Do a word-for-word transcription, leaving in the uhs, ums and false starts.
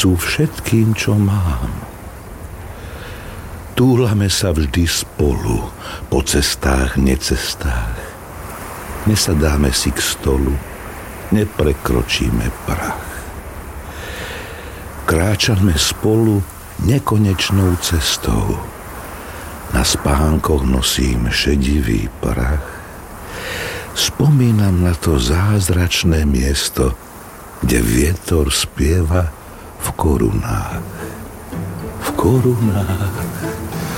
sú všetkým, čo mám. Túlame sa vždy spolu po cestách, necestách. Nesadáme si k stolu, neprekročíme prach. Kráčame spolu nekonečnou cestou. Na spánkoch nosím šedivý prach. Spomínam na to zázračné miesto, kde vietor spieva v korunách. V korunách.